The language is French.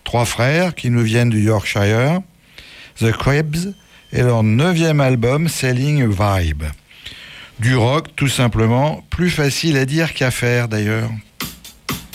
Trois frères qui nous viennent du Yorkshire, The Cribs, et leur 9e album, Selling a Vibe. Du rock, tout simplement, plus facile à dire qu'à faire d'ailleurs.